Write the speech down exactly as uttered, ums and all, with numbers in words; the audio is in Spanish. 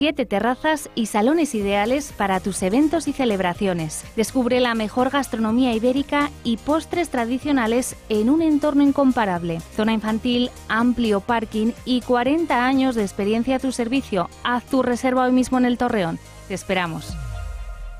Siete terrazas y salones ideales para tus eventos y celebraciones. Descubre la mejor gastronomía ibérica y postres tradicionales en un entorno incomparable. Zona infantil, amplio parking y cuarenta años de experiencia a tu servicio. Haz tu reserva hoy mismo en El Torreón. Te esperamos.